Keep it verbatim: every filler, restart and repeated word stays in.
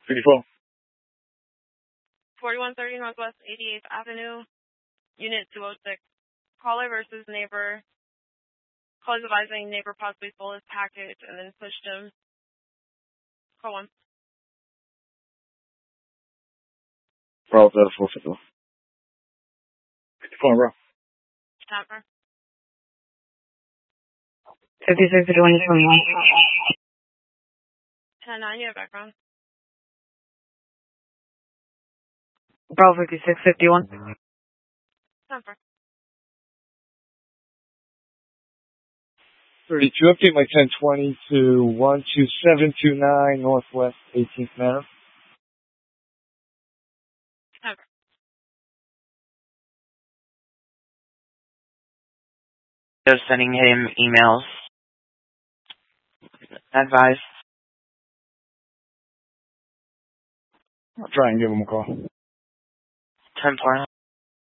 fifty-four. forty-one thirty Northwest eighty-eighth Avenue, Unit two oh six. Caller versus neighbor. Caller's advising neighbor possibly stole his package and then pushed him. Call one. Bro, that's four fifty-one. fifty-four, bro. Tapper. fifty-six fifty-one twenty-one. ten nine, you have background. Bro, fifty-six fifty-one. Tapper. thirty-two, update my ten twenty to one two seven two nine Northwest eighteenth Manor. Tapper. They're sending him emails. Advise. I'll try and give him a call. ten four.